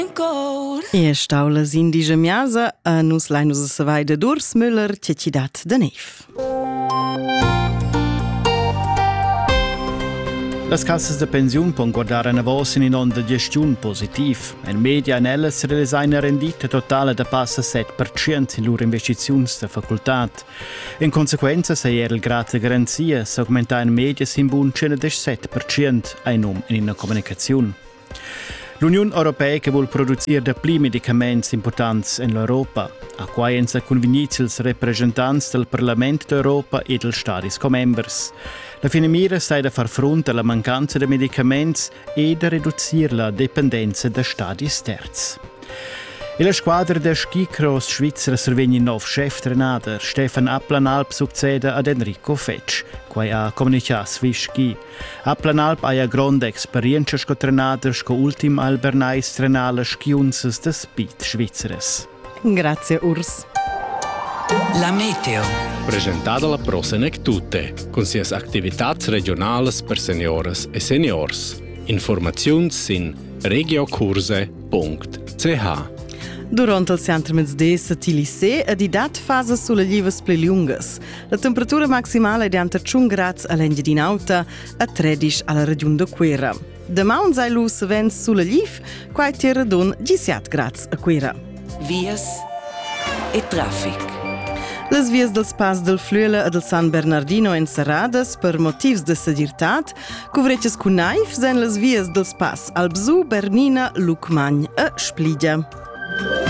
E staulas indigia miasa a nus lainus a savai de Urs Müller Cecidat de Neiv. Las cassas de pensiun pon guardare una voce in onda gestiun positiv. In media in elles realisai una rendita totale da passa 7% in loro investiziuns da facultat. In conseguenza, se era il grado de garanzia, si augmenta in media sin bun cena des 7% ein in una comunicazione. L'Unione Europea che vuol produrre de pli medicaments importants in l'Europa, a quai ens convinits ils representants del Parlament d'Europa e dels Stadis co-members. La finamira stai da far fronte alla mancanza de medicaments e da ridurre la dipendenza da Stadis terz. E la squadra der Skicross Schweizer servegni nov chef trenader Stefan Applanalp succeda ad Enrico Fetsch, quai ha comunicato sui ski. Applanalp ha grande esperienza sco trenader sco ultim al Bernais trenale skiunzes de Speed Schweizeres. Grazie Urs. La meteo. Presentata la Prosenectute, con sias activitats regionales per senioras e seniors. Informaziuns sin regiocurse.ch. Durante il centro mezz'desa Tilissé è dat fase sulle lievas pli lungas. La temperatura maximale è di 21 gradi all'endia di Nauta e 13 alla regione de Quera. Demà un sai lus vents sulle liev, quai tierra don 17 gradi a Quera. Vias e traffic. Les vies del Spas del Flüela e del San Bernardino en Serradas per motivs de seguirtat, cuvretges cu naif sen les vies del Spas Albzu, Bernina, Lucmagn e Spligia.